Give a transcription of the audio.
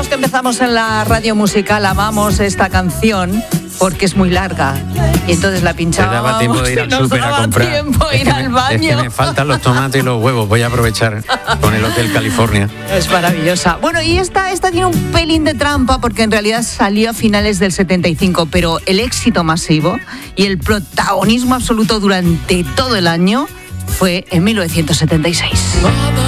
que empezamos en la radio musical amamos esta canción porque es muy larga y entonces la pinchábamos. Te daba tiempo de ir al súper a comprar. Es que me faltan los tomates y los huevos. Voy a aprovechar con el Hotel California. Es maravillosa. Bueno, y esta tiene un pelín de trampa porque en realidad salió a finales del 75, pero el éxito masivo y el protagonismo absoluto durante todo el año fue en 1976.